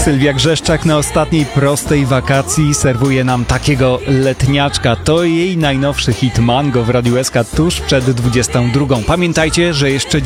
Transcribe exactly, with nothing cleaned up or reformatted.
Sylwia Grzeszczak na ostatniej prostej wakacji serwuje nam takiego letniaczka. To jej najnowszy hit Mango w Radiu S K tuż przed dwudziestą drugą. Pamiętajcie, że jeszcze